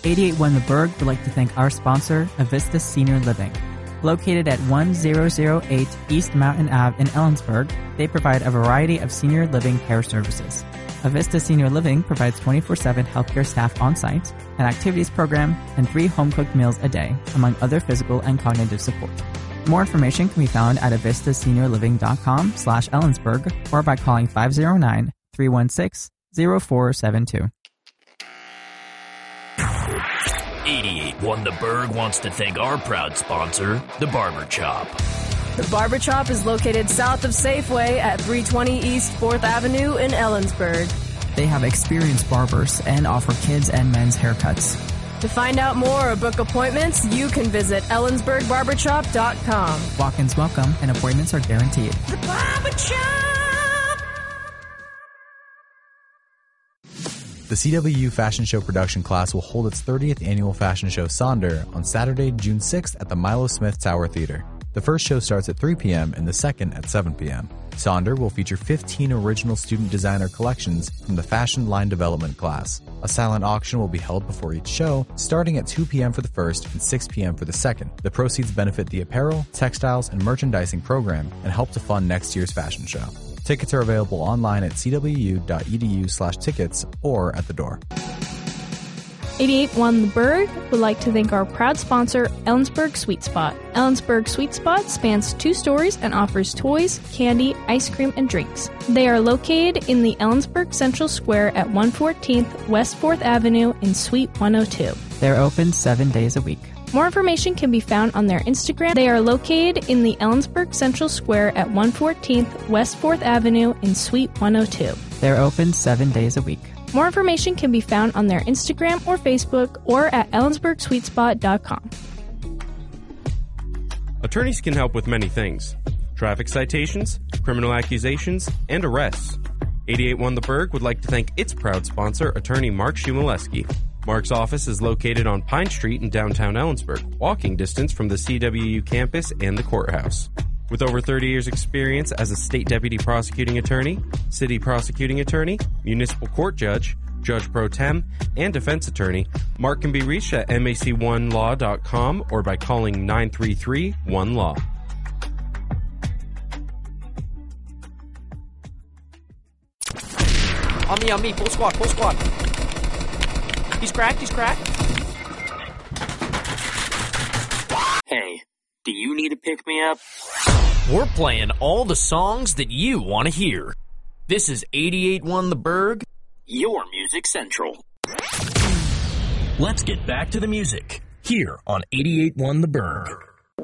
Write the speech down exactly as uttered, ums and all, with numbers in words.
eighty-eight one The Berg would like to thank our sponsor, Avista Senior Living. Located at one thousand eight East Mountain Avenue in Ellensburg, they provide a variety of senior living care services. Avista Senior Living provides twenty-four seven healthcare staff on-site, an activities program, and free home-cooked meals a day, among other physical and cognitive support. More information can be found at avista senior living dot com slash Ellensburg or by calling five oh nine, three one six, oh four seven two. eighty-eight one The Berg wants to thank our proud sponsor, The Barber Chop. The Barber Chop is located south of Safeway at three twenty East fourth Avenue in Ellensburg. They have experienced barbers and offer kids and men's haircuts. To find out more or book appointments, you can visit ellensburg barber chop dot com. Walk-ins welcome and appointments are guaranteed. The Barber Chop! The C W U Fashion Show production class will hold its thirtieth annual fashion show Sonder on Saturday, June sixth at the Milo Smith Tower Theater. The first show starts at three p.m. and the second at seven p.m. Sonder will feature fifteen original student designer collections from the fashion line development class. A silent auction will be held before each show, starting at two p.m. for the first and six p.m. for the second. The proceeds benefit the apparel, textiles, and merchandising program and help to fund next year's fashion show. Tickets are available online at c w u dot e d u slash tickets or at the door. eighty-eight one The Berg would like to thank our proud sponsor, Ellensburg Sweet Spot. Ellensburg Sweet Spot spans two stories and offers toys, candy, ice cream, and drinks. They are located in the Ellensburg Central Square at one fourteenth West fourth Avenue in Suite one oh two. They're open seven days a week. More information can be found on their Instagram. They are located in the Ellensburg Central Square at one fourteenth West fourth Avenue in Suite one oh two. They're open seven days a week. More information can be found on their Instagram or Facebook or at ellensburg sweet spot dot com. Attorneys can help with many things: traffic citations, criminal accusations, and arrests. eighty-eight one The Berg would like to thank its proud sponsor, attorney Mark Shumaleski. Mark's office is located on Pine Street in downtown Ellensburg, walking distance from the C W U campus and the courthouse. With over thirty years experience as a state deputy prosecuting attorney, city prosecuting attorney, municipal court judge, judge pro tem, and defense attorney, Mark can be reached at M A C one law dot com or by calling nine three three one law. On me, on me, full squad, full squad. He's cracked, he's cracked. Hey, do you need a pick-me-up? We're playing all the songs that you want to hear. This is eighty-eight one The Berg, your Music Central. Let's get back to the music, here on eighty-eight one The Berg.